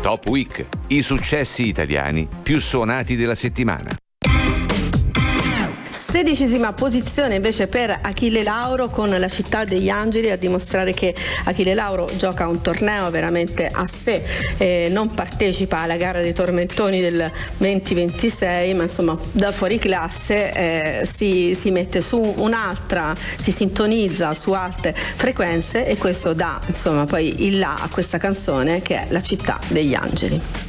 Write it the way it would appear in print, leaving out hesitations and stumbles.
Top Week, i successi italiani più suonati della settimana. 16ª posizione invece per Achille Lauro con La città degli angeli, a dimostrare che Achille Lauro gioca un torneo veramente a sé, non partecipa alla gara dei tormentoni del 2026, ma insomma da fuori classe si mette su un'altra, si sintonizza su alte frequenze, e questo dà insomma poi il là a questa canzone che è La città degli angeli.